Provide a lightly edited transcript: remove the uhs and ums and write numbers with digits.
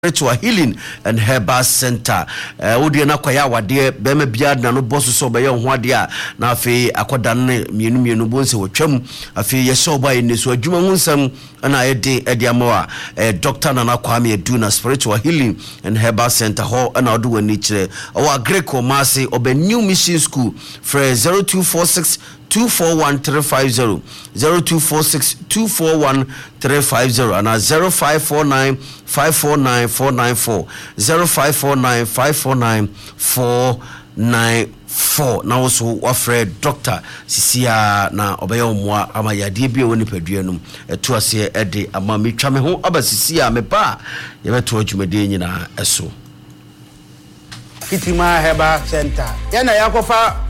spiritual healing and herbal center. Odi na kwaya wade be ma bia na no boss so be ye ho ade a na afi akoda ne mienu bonse wotwam afi ye so ba ye so adwuma hu nsam na ede amawa Dr. Nana Kwame Aduna spiritual healing and herbal center ho na odo wani kire o Greco Masi obe new mission school for 0246 241350 0246 241350 and 0549 549 494 0549 549 494. Now also offer Dr. Sisia na obeya omwa ama yade bi woni padua num eto ase ede ama metwa me ho aba Sisia me ba ye beto adwumade nyina eso Kitima Herbal Center yana yakofa